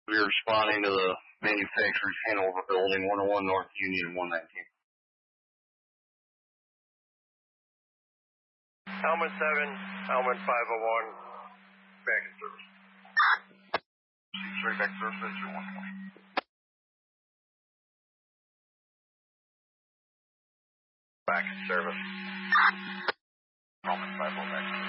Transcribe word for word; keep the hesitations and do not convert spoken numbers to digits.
We're responding to the manufacturer's Hanover building, one oh one North Union and one nineteen. Helmet seven, Helmet five oh one, back in service. six three back in service, Mister one twenty. Back in service. Helmet five oh back in service.